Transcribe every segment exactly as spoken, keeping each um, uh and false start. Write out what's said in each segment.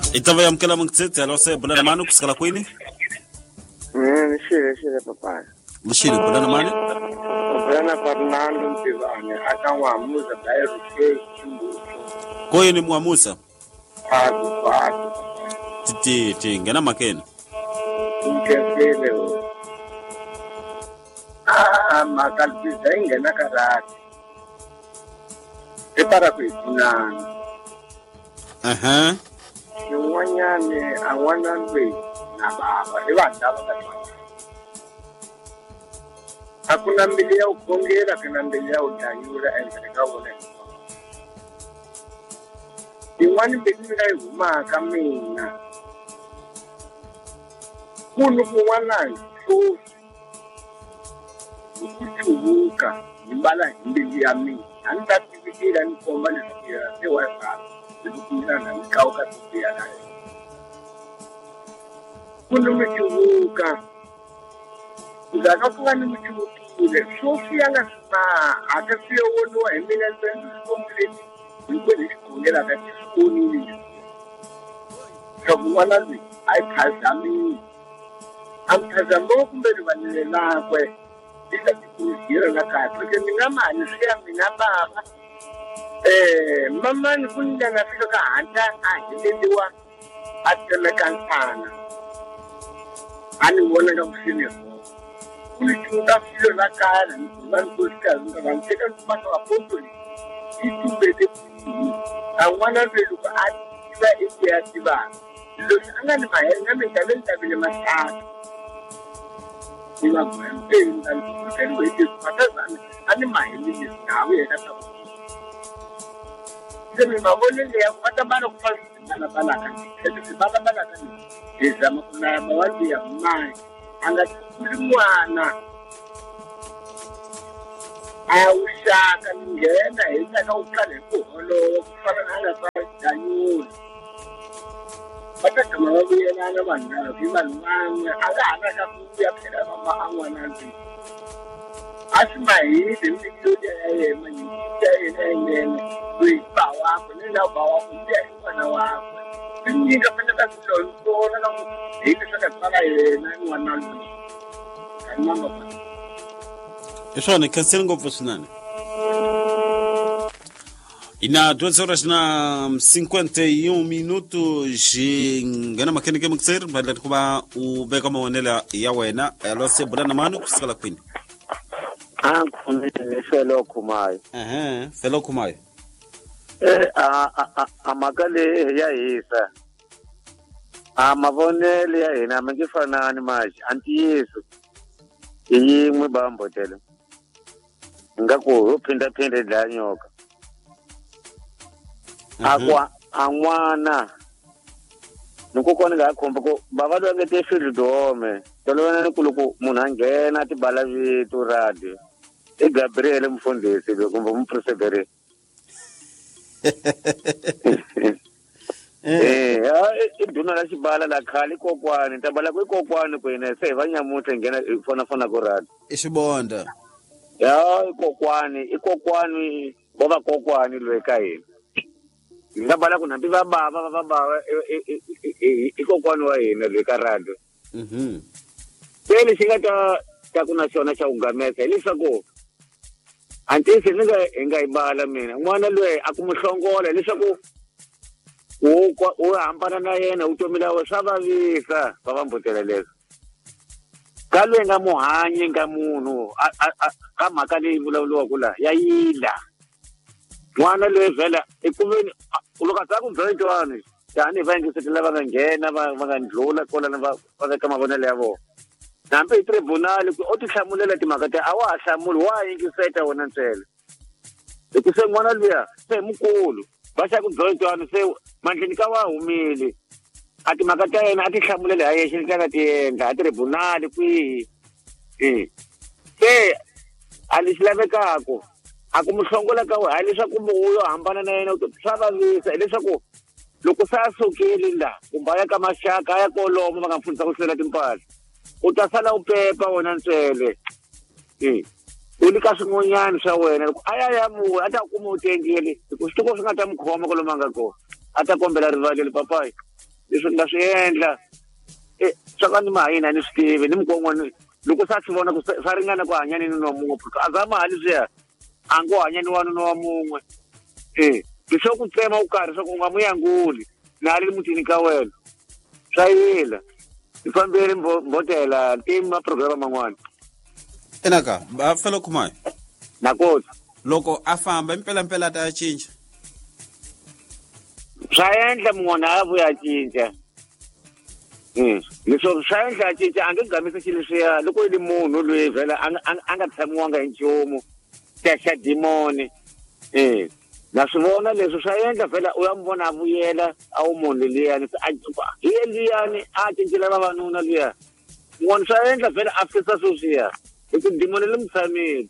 Itava ya mkela mungtsetse alose bulana manu kusikala kwini? Mm, shire shire papa. Mshiri bulana manu? Bulana Fernando Mtivane akawa muza dairu chimbu. Koye ni muamusa? Patu patu. Titi ti ngena makeni. Nkefele o. Ah, makalpisa ingena karati. Epara kuitinana. Aha. Nwanyane awana ndwe na baba ibanda bakatwa. Hakuna mbili ya ukongera kana mbili ya utanyura endeleka wone. Iwani mbili ya uma kamina. Kunu kuwana so kuchubuka mbala mbili ya mimi. Anta kibikira ni komba ni sewa sana. Kujukumana nikao katupia naye. Kuno mchubuka. Kuzaka kuwa ni mchubukile. Sofi yanga sana. Akasiyo wono wa emine zendu sikompleti. Niko nishikongela kati sikoni nini. Sabu wanazi. Ay kazami. Amtazambo kumbeli wanile nakwe. Isa kikunisira na kati. Kike minama anisia minababa. Eh, mama ni kuninga ngafika ka hanta ahileliwa atelekantsana. Ani wona ka kusini. Kulichuka filo la kala ni kubani kusika zunga vanteka kupata wapotoli. Itu bete kuni. Awana veluka atiba ike atiba. Losi anga ni maheri nga mentalenta vile masaka. Iwa kwempe ndalukuteni wete kupata zane. Ani maheri ni sikawe ya kata Semi mabone ya kupata bana kufanya bana bana kani. Sisi bana bana kani. Eza makuna mawali ya mai. Anga kulimwana. Aushaka ngena eza ka ukale kuholo kufana nanga kwa danyu. Bata kama wabi ya nana bana vima nanga aga ana ka kuya pera mama angwana nzi. Asma hii demi kuja ya mani ya ene we bawa kunenda bawa kunja wana wa ninga penda kasoro ntona na hili sana sana nani wanangu kama mama Eso ne kasengo fusunane. Ina duas horas na cinquenta e um minutos ngana makeni ke mukser bala kuba ubeka maonela ya wena alose bulana manu kusikala kwini. Ah, kunde felo kumai. Aha, felo kumai. Eh, a a a magale ya isa. A mavonele ya ina mangifana ni maji anti Yesu. Iyi mwe bambo tele. Ngako upinda pinde la nyoka. Akwa amwana. Nukukona ngakhomba ko baba do ngete fili dome. Tolona nikuluku munangena tibala vitu radio. E Gabriel mfundisi kumba mprosebere. Eh, ah, iduna la xibala la khali kokwani, tabala ku kokwani kwena se vanyamuhle ngena fona fona ko radio. Isibonda. Ya kokwani, ikokwani, boba kokwani lwe ka yena. Ngabala ku nambi va baba va baba ikokwani wa yena lwe ka radio. Mhm. Sele xingata ta kuna xona xa ungamesa leswaku antisi ninga enga ibala mina n'wana loyi akumuhlongola leswaku u u hambana na yena utomila wa swa vavisa va va mbutela leswi ka loyi nga muhanyi nga munhu ka mhaka leyi vulavuliwa kula ya yila n'wana loyi vhela ekuveni loko a za ku byeletiwani tani va yingisetela va nga nghena va va nga ndlula kolana va va veka mavonelo ya vona nambe i tribunal ku o ti hlamulela timhaka ta a wa ha hlamuli wa yingiseta wona ntsele loko se n'wana luya se mukulu va xa ku byeletiwani se mandleni ka wa humile a timhaka ta yena a ti hlamulela ha yexe ndlela ti endla a tribunal kwihi eh se a lexi lavekako a ku muhlongola ka we hayi leswaku muyo hambana na yena swa vavisa hileswaku loko se a sukile la kumbe a ya ka maxaka a ya kolomo va nga mfundisa ku hlela timpahla u ta sala u pepa wena ntsele eh u ni ka swin'wanyana swa wena loko a ya ya muwe a ta kuma u tengile hi ku switoko swi nga ta mi khoma ku loma nga kona a ta kombela rivaleli papayi leswi nga swi endla eh swa ka ni mahina ni swi tivi ni mukongwana loko sa swi vona ku sa ringana ku hanya ni no mun'we a za mali swiya a ngo hanya ni wanuna wa mun'we eh leswo ku tsema u karhi swa ku nga muyanguli na le mutini ka wena swa yila i fambele mbotela tema programa man'wana enaka ba fela kumai nakoti loko a famba impela impela ta cinca swa endla mun'wana a vuya cinca eh leswo swa endla cinca a nge gamisa xilo leswiya loko i munhu loyi vhela a nga tshamiwanga hi nchumu xa demoni eh na swi vona leswi swa endla vhela u ya mi vona a vuyela a wu munhu liyani hi liyani a cincela vavanuna liya n'wana swa endla vhela a fisa sweswiya hi ku demoni le mtshamile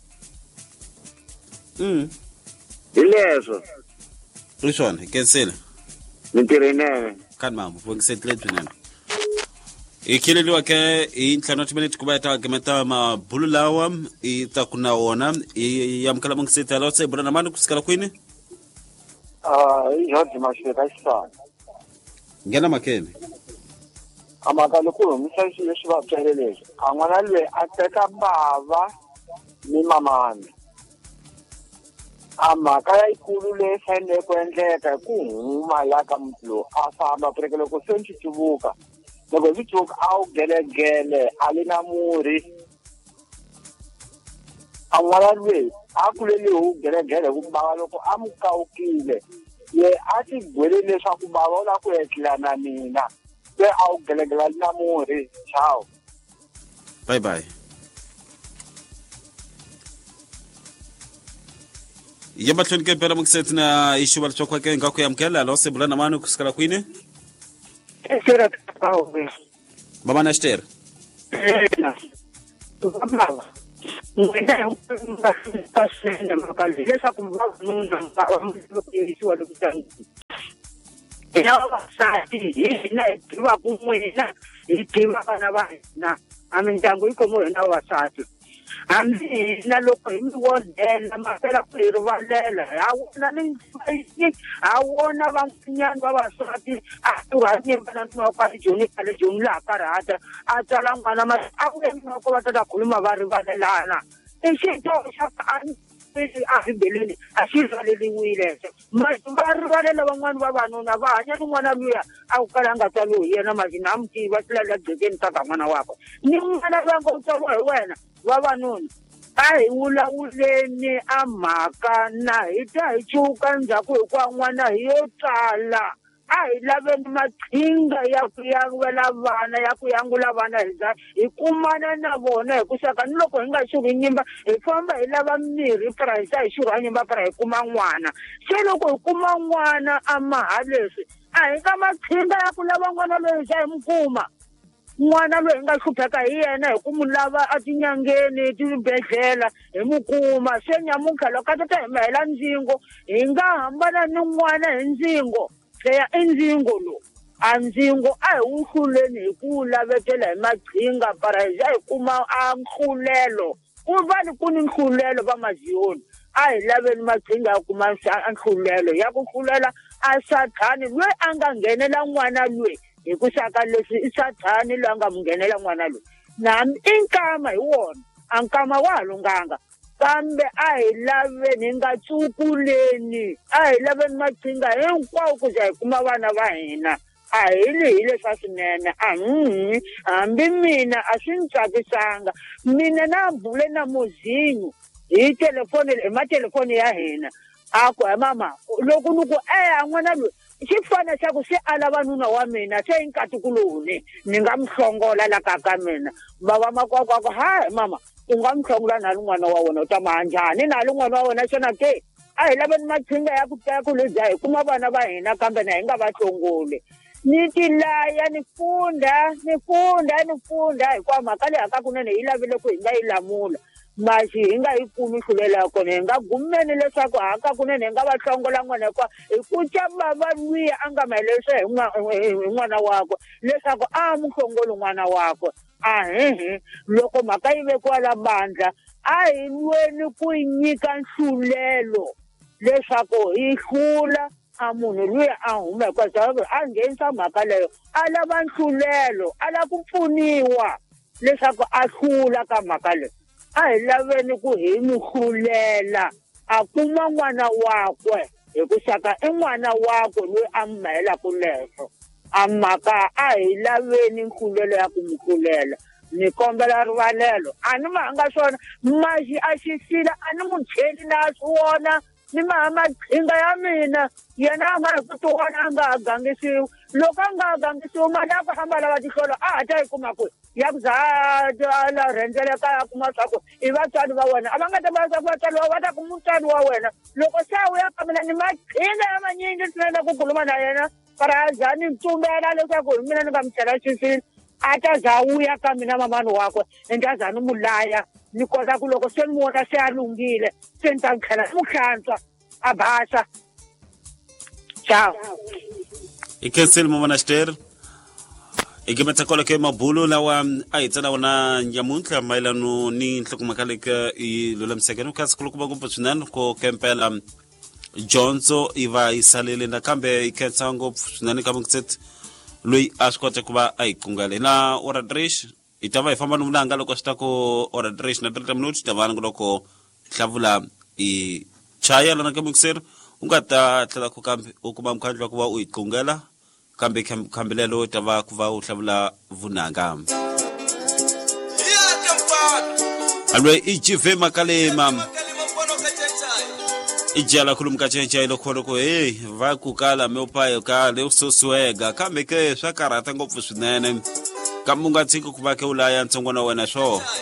mm hi leswo hi swona kensela mintirhenene kan mama vongisetile twinene ikileliwa ke inhlano minute kuba ta gemeta mabulu lawa itakuna wona yamkala mongiseta la tse bura namani kusikala kwini ah ihodzi mashira isana ngena makene amaka lokho misayishi leswi va byeleleke an'wana lwe a teka bava ni mamani amaka ya ikulu le fanele ku endleka ku huma la ka mutlo a famba preke loko se nchitubuka loko zituka a u gelegele alina muri an'wana lwe a kulele u gelegele ku bava loko a mukawukile ye a ti gwele leswaku bava u la ku etlela na mina se a u gelegela na muri ciao bye bye yamba tlonke pera mukiseti na ishuba lchokwa ke ngakho yamkela lo sebula na manu kusikala kwini esera tawe baba na shter ena tubaba ngenda ngapasena makazi leswaku mvavununa ngawamukisiwa lokutangi ina vasati hina hi tiva kun'wina hi tiva vana va hina a mindyangu yi khomiwe hina vasati hambi hina loko hi mi wondela mapela ku hi rivalela ha wona ni ha wona van'wanyani vavasati a turhanye vana ntima wa kwale joni kale joni laha karhata a tsala n'wana ma a vuyenako va tata khuluma va rivalelana i xitoho xa a vhibeleni a xi rivaleliwile va rivalela van'wani vavanuna va hanya ni n'wana luya a ku kala a nga tsaliwi hi yena maxina a mutiva tilalela dzekeni ka ka n'wana wakwe ni n'wana luya nga u tsariwa hi wena vavanuna a hi wulawuleni a mhaka na hi ta hi cuka ndzhaku hikuva n'wana hi yo tsala a hi laveni maqhinga ya ku yangwela vana ya ku yangula vana hi za hi kumana na vona hi ku xaka ni loko hi nga xurhi nyimba hi famba hi lava mirhi price hi xurha nyimba para hi kuma n'wana se loko hi kuma n'wana a maha leswi a hi nga maqhinga ya ku lava n'wana loyi xa hi mu kuma n'wana loyi hi nga hlupheka hi yena hi ku mu lava a tinyangeni tibedhlela hi mu kuma se nyamuntlha loko a tata hi mahela ndzingo hi nga hambana ni n'wana hi ndzingo leya i ndzingo lowu a ndzingo a hi wu hluleni hi ku lavetela hi maqhinga para hi za hi kuma a nhlulelo ku va ni ku ni nhlulelo va maziyoni a hi laveni maqhinga ya kuma a nhlulelo ya ku hlulela a sathani loyi a nga nghenela n'wana loyi hi ku xaka leswi i sathani loyi a nga mu nghenela n'wana loyi nami i nkama hi wona a nkama wa ha lunghanga kambe a hi laveni hi nga tsukuleni a hi laveni maqhinga hinkwawo ku za hi kuma vana va hina a hi li hi leswa swinene a hi hambi mina a swi ni tsakisanga mina na bule na muzinyu hi telefoni hi matelefoni ya hina a ku he mama loko ni ku eya n'wana loyi xi fana xa ku se a lava nuna wa mina se hi nkatikuluwuni ni nga mi hlongola la ka ka mina bava makwakwako hayi mama u nga mi hlongola na n'wana wa wena u ta ma njhani na n'wana wa wena xana ke a hi laveni maqhinga ya ku ya ku lebya hi kuma vana va hina kambe na hi nga va hlongoli ni tilaya ni funda ni funda ni funda hikuva mhaka leyi hakakunene hi lavile ku hi nga yi lamula maxi hi nga yi kumi hlulela ya kona hi nga gumeni leswaku hakakunene hi nga va hlongola n'wana hikuva hi ku cambava luya a nga maheleswa hi n'wana wakwe leswaku a mu hlongoli n'wana wakwe a hehe loko mhaka yi vekiwa la bandla a hi lweni ku nyika nhlulelo leswaku hi hlula a munhu loyi a humeka leswaku a nghenisa mhaka leyo a lava nhlulelo a lava ku pfuniwa leswaku a hlula ka mhaka leyi a hi laveni ku hi n'wi hlulela a kuma n'wana wakwe hi ku xaka i n'wana wakwe loyi a mi mayelaka leswo a mhaka a hi laveni nhlulelo ya ku n'wi hlulela ni kombela rivalelo a ni ma nga swona maxi a xisile a ni n'wi cheli na swona ni maha maqhinga ya mina yena a nga hi ku tiwona a nga ha gangisiwi loko a nga ha gangisiwi mali ya ku hamba lava tihlolo a ha ta yi kuma kwihi ya ku za a la rhendzele kaya a kuma swa ku i vatswari va wena a va nga ta va leswaku vatswari va va ta ku mutswari wa wena loko se a vuya ka mina ni maqhinga ya manyingi swinene ku khuluma na yena para a za ni tsumbela leswaku hi mina ni nga mi chela xisini a ta za wuya ka mina mamani wakwe ni ta za ni mu laya ni kota ku loko se ni vona se a lunghile se ni ta n'wi tlhela ni mu hlantswa a basa ciao ikenseli mavanaxiteri eke matsakolo ke mabulo lawa a hi tsana wona nyamuntlha mayelano ni nhlokomhaka leka i lulamiseke ni kasi kulukumba ngopfu swinene ko kempela dyondzo yi va yi salele nakambe yi khensa ngopfu swinene ka mukiseti loyi a swi kota ku va a hi qungale na oradresh hi ta va hi famba ni vulanga loko swi ta ku oradresh na thirty minuti ta va ni loko hlavula i chaya lana ka mukiseri u nga ta tlhela ku kambe u kuma mkhandlo wa ku va u hi qungela kambe khambelelo ta va ku va u hlavula vunanga alwe i jive makalema ijala khulumka chencha ilo kholo ko hey va ku kala me upayo ka le usoswega kambe ke swa karata ngopfu swinene kamunga tsiko ku va ke ulaya ntsongwana wena swo